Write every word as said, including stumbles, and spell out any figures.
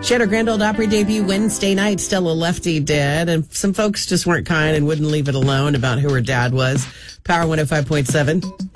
She had her Grand Ole Opry debut Wednesday night. Stella Lefty did. And some folks just weren't kind and wouldn't leave it alone about who her dad was. Power one oh five point seven.